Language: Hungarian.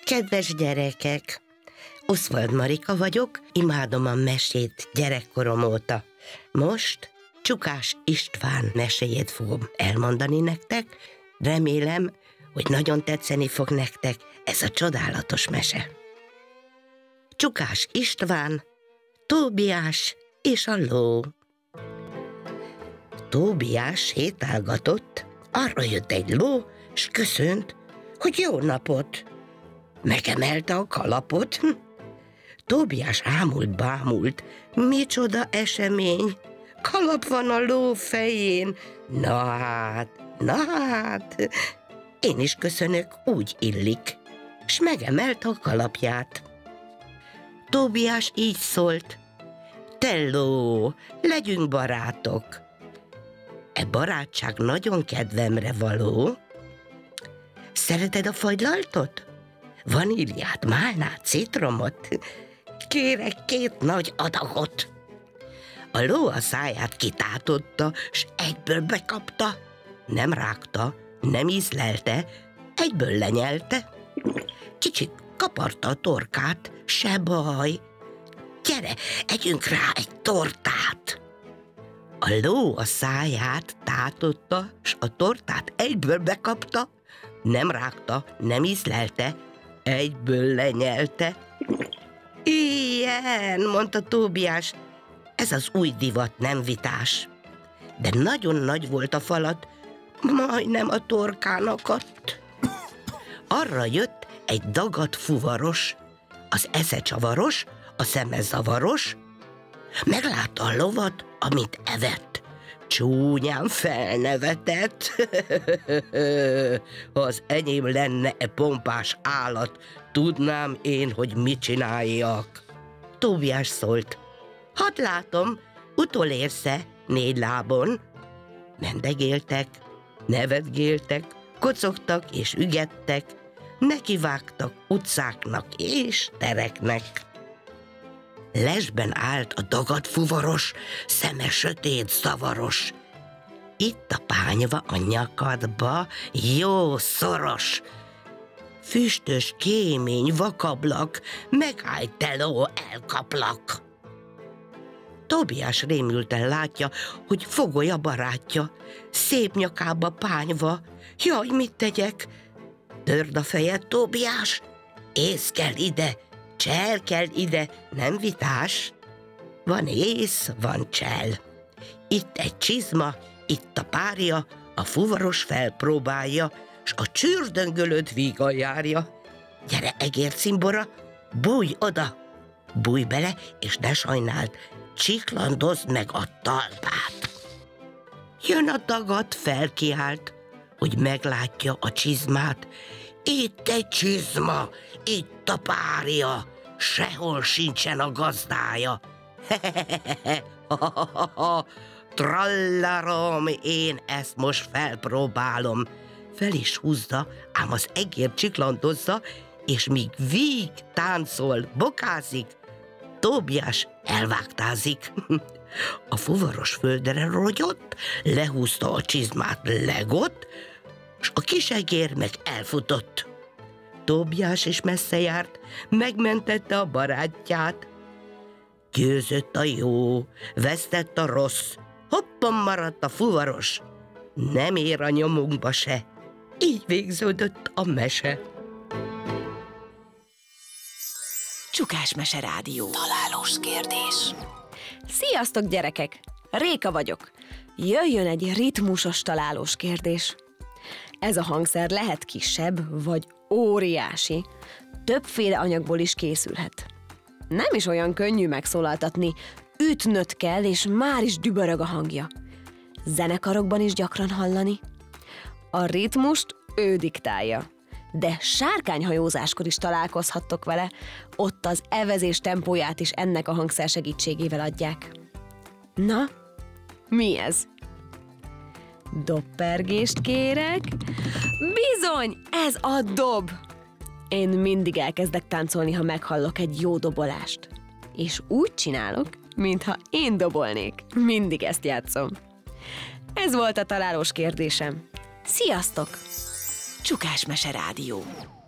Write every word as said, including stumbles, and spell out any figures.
Kedves gyerekek! Oswald Marika vagyok, imádom a mesét gyerekkorom óta. Most Csukás István meséjét fogom elmondani nektek. Remélem, hogy nagyon tetszeni fog nektek ez a csodálatos mese. Csukás István, Tóbiás és a ló. Tóbiás sétálgatott, arra jött egy ló, s köszönt, hogy jó napot. Megemelte a kalapot. Tóbiás ámult-bámult, micsoda esemény, kalap van a ló fején. Na hát, na hát, én is köszönök, úgy illik, s megemelte a kalapját. Tóbiás így szólt: te ló, legyünk barátok. E barátság nagyon kedvemre való. Szereted a fagylaltot? Vaníliát, málnát, citromot? Kérek két nagy adagot. A ló a száját kitátotta, s egyből bekapta. Nem rágta, nem ízlelte, egyből lenyelte. Kicsit kaparta a torkát, se baj. Gyere, együnk rá egy tortát. A ló a száját tátotta, s a tortát egyből bekapta. Nem rágta, nem ízlelte, egyből lenyelte. Ilyen, mondta Tóbiás, ez az új divat, nem vitás. De nagyon nagy volt a falat, majdnem a torkán akadt. Arra jött egy dagat fuvaros, az esze csavaros, a szeme zavaros. Meglátta a lovat, amit evett, csúnyán felnevetett. Ha az enyém lenne e pompás állat, tudnám én, hogy mit csináljak. Tóbiás szólt: hadd látom, utolérsz-e négy lábon? Mendegéltek, nevetgéltek, kocogtak és ügettek, nekivágtak utcáknak és tereknek. Lesben állt a dagat fuvaros, szeme sötét, zavaros. Itt a pányva a nyakadba, jó szoros. Füstös, kémény, vakablak, megállj te ló, elkaplak. Tóbiás rémülten látja, hogy fogoly a barátja, szép nyakába pányva. Jaj, mit tegyek? Törd a fejed, Tóbiás, ész kell ide, csel kell ide, nem vitás. Van ész, van csel. Itt egy csizma, itt a párja, a fuvaros felpróbálja, s a csürdöngölöd vígan járja. Gyere, egércimbora, bújj oda, bújj bele, és ne sajnáld, csiklandozd meg a talpát. Jön a dagat, felkiált, hogy meglátja a csizmát. Itt egy csizma, itt a párja, sehol sincsen a gazdája. Hehehehe, trallarom, én ezt most felpróbálom. Fel is húzza, ám az egér csiklandozza, és míg víg, táncol, bokázik, Tóbiás elvágtázik. A fuvaros földre rogyott, lehúzta a csizmát, legott, s a kisegér meg elfutott. Tóbiás is messze járt, megmentette a barátját. Győzött a jó, vesztett a rossz, hoppan maradt a fuvaros, nem ér a nyomunkba se. Így végződött a mese. Csukás Mese Rádió. Találós kérdés. Sziasztok, gyerekek! Réka vagyok. Jöjjön egy ritmusos találós kérdés. Ez a hangszer lehet kisebb, vagy óriási. Többféle anyagból is készülhet. Nem is olyan könnyű megszólaltatni. Ütnöd kell, és már is dübörög a hangja. Zenekarokban is gyakran hallani. A ritmust ő diktálja. De sárkányhajózáskor is találkozhattok vele, ott az evezés tempóját is ennek a hangszer segítségével adják. Na, mi ez? Dobpergést kérek? Bizony, ez a dob! Én mindig elkezdek táncolni, ha meghallok egy jó dobolást. És úgy csinálok, mintha én dobolnék. Mindig ezt játszom. Ez volt a találós kérdésem. Sziasztok! Csukás Mese Rádió.